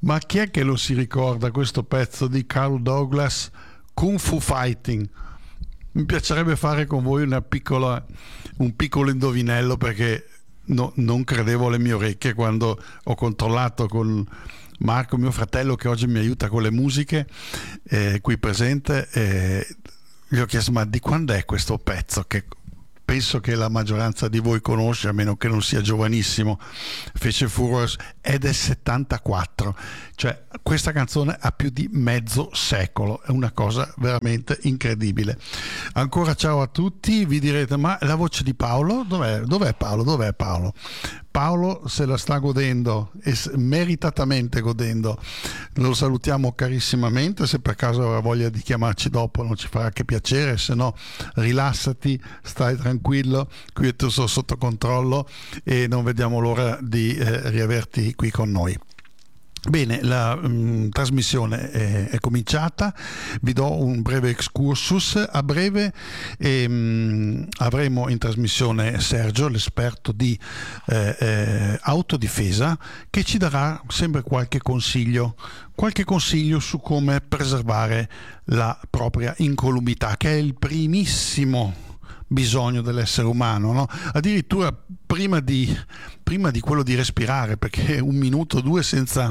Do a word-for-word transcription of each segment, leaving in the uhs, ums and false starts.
Ma chi è che lo si ricorda questo pezzo di Carl Douglas, Kung Fu Fighting? Mi piacerebbe fare con voi una piccola, un piccolo indovinello, perché no, non credevo alle mie orecchie quando ho controllato con Marco, mio fratello, che oggi mi aiuta con le musiche, eh, qui presente. Eh, gli ho chiesto: ma di quando è questo pezzo? Che penso che la maggioranza di voi conosce, a meno che non sia giovanissimo. Fece furore, è del settantaquattro, cioè questa canzone ha più di mezzo secolo, è una cosa veramente incredibile. Ancora ciao a tutti. Vi direte: ma la voce di Paolo? Dov'è, dov'è Paolo? Dov'è Paolo? Paolo se la sta godendo, e meritatamente godendo. Lo salutiamo carissimamente. Se per caso avrà voglia di chiamarci dopo, non ci farà che piacere, se no rilassati, stai tranquillo, qui è tutto sotto controllo e non vediamo l'ora di eh, riaverti qui con noi. Bene, la mh, trasmissione è, è cominciata. Vi do un breve excursus. A breve ehm, avremo in trasmissione Sergio, l'esperto di eh, eh, autodifesa, che ci darà sempre qualche consiglio qualche consiglio su come preservare la propria incolumità, che è il primissimo bisogno dell'essere umano, no? Addirittura prima di, prima di quello di respirare, perché un minuto o due senza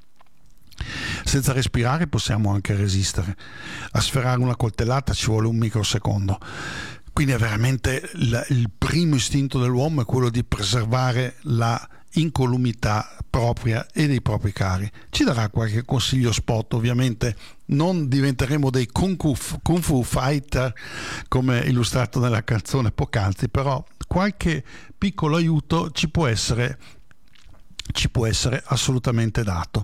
senza respirare possiamo anche resistere. A sferrare una coltellata ci vuole un microsecondo. Quindi è veramente il, il primo istinto dell'uomo è quello di preservare la incolumità propria e dei propri cari. Ci darà qualche consiglio spot. Ovviamente non diventeremo dei kung fu, kung fu fighter come illustrato nella canzone poc'anzi, però qualche piccolo aiuto ci può essere ci può essere assolutamente dato.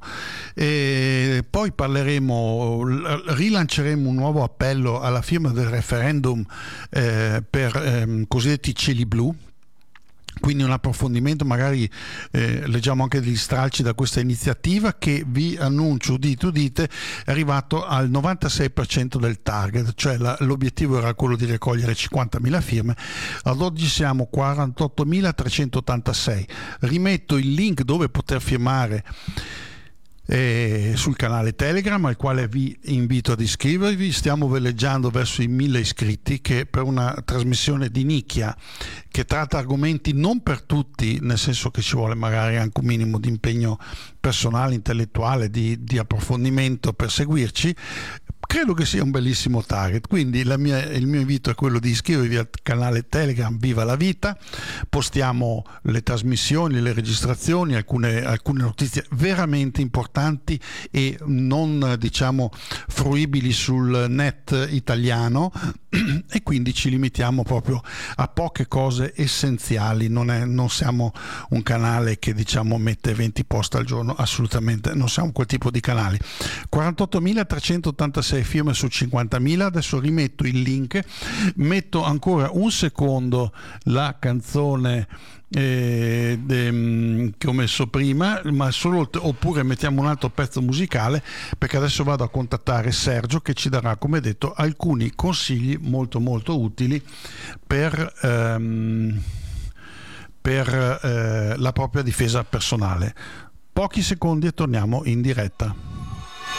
E poi parleremo, rilanceremo un nuovo appello alla firma del referendum eh, per ehm, cosiddetti cieli blu. Quindi un approfondimento, magari eh, leggiamo anche degli stralci da questa iniziativa, che vi annuncio, udite udite, è arrivato al novantasei per cento del target, cioè la, l'obiettivo era quello di raccogliere cinquantamila firme, ad oggi siamo quarantottomila trecentottantasei. Rimetto il link dove poter firmare E sul canale Telegram, al quale vi invito ad iscrivervi. Stiamo veleggiando verso i mille iscritti, che per una trasmissione di nicchia che tratta argomenti non per tutti, nel senso che ci vuole magari anche un minimo di impegno personale, intellettuale, di, di approfondimento per seguirci, credo che sia un bellissimo target. Quindi la mia, il mio invito è quello di iscrivervi al canale Telegram Viva la Vita. Postiamo le trasmissioni, le registrazioni, alcune, alcune notizie veramente importanti e non, diciamo, fruibili sul net italiano, e quindi ci limitiamo proprio a poche cose essenziali. Non, è, non siamo un canale che, diciamo, mette venti post al giorno, assolutamente non siamo quel tipo di canali. quarantottomila trecentottantasei firme su cinquantamila. Adesso rimetto il link, metto ancora un secondo la canzone eh, de, che ho messo prima, ma solo, oppure mettiamo un altro pezzo musicale, perché adesso vado a contattare Sergio, che ci darà, come detto, alcuni consigli molto molto utili per ehm, per eh, la propria difesa personale. Pochi secondi e torniamo in diretta.